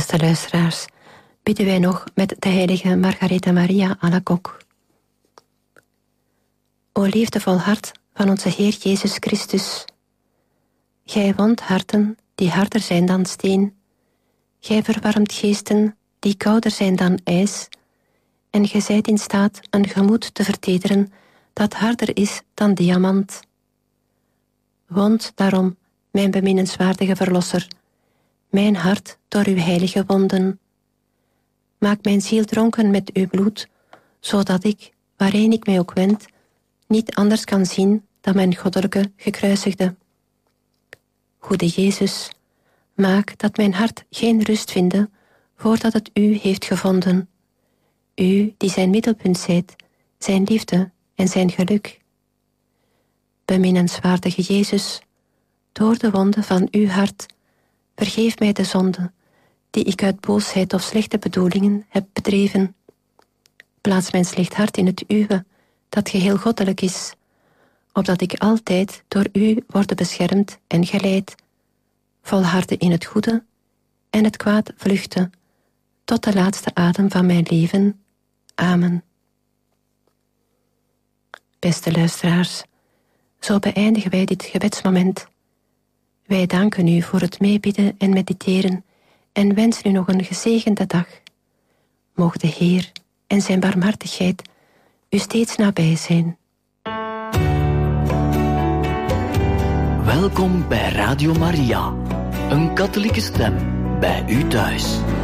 Beste luisteraars, bidden wij nog met de heilige Margaretha Maria Alacoque. O liefdevol hart van onze Heer Jezus Christus, gij wondt harten die harder zijn dan steen, gij verwarmt geesten die kouder zijn dan ijs, en gij zijt in staat een gemoed te vertederen dat harder is dan diamant. Wond daarom, mijn beminnenswaardige Verlosser, mijn hart door uw heilige wonden. Maak mijn ziel dronken met uw bloed, zodat ik, waarheen ik mij ook wend, niet anders kan zien dan mijn goddelijke gekruisigde. Goede Jezus, maak dat mijn hart geen rust vinde, voordat het u heeft gevonden. U die zijn middelpunt zijt, zijn liefde en zijn geluk. Beminnenswaardige Jezus, door de wonden van uw hart, vergeef mij de zonde, die ik uit boosheid of slechte bedoelingen heb bedreven. Plaats mijn slecht hart in het uwe, dat geheel goddelijk is, opdat ik altijd door u worde beschermd en geleid, volharden in het goede en het kwaad vluchten, tot de laatste adem van mijn leven. Amen. Beste luisteraars, zo beëindigen wij dit gebedsmoment. Wij danken u voor het meebidden en mediteren en wensen u nog een gezegende dag. Mogen de Heer en zijn barmhartigheid u steeds nabij zijn. Welkom bij Radio Maria, een katholieke stem bij u thuis.